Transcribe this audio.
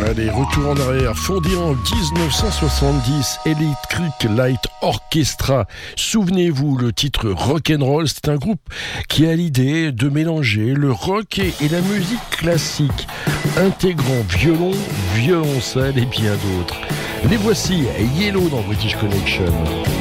Allez, retour en arrière. Fondé en 1970, Electric Light Orchestra. Souvenez-vous, le titre Rock'n'Roll, c'est un groupe qui a l'idée de mélanger le rock et la musique classique, intégrant violon, violoncelle et bien d'autres. Les voici, Yellow dans British Connection.